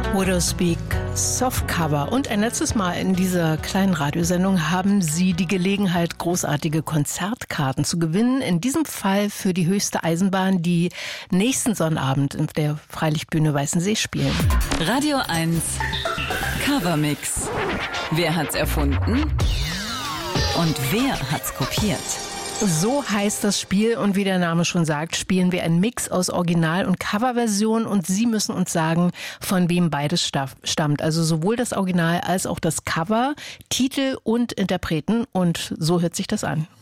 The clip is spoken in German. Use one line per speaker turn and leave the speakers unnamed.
Widowspeak Softcover. Und ein letztes Mal in dieser kleinen Radiosendung haben Sie die Gelegenheit, großartige Konzertkarten zu gewinnen. In diesem Fall für die Höchste Eisenbahn, die nächsten Sonnabend in der Freilichtbühne Weißensee spielen.
Radio 1 Covermix. Wer hat's erfunden? Und wer hat's kopiert?
So heißt das Spiel und wie der Name schon sagt, spielen wir einen Mix aus Original- und Coverversion und Sie müssen uns sagen, von wem beides stammt. Also sowohl das Original als auch das Cover, Titel und Interpreten und so hört sich das an.